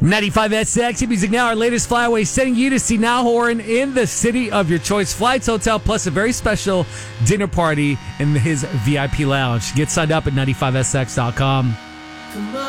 95SX Music Now, our latest flyaway, sending you to see Niall Horan in the city of your choice. Flights, hotel, plus a very special dinner party in his VIP lounge. Get signed up at 95SX.com.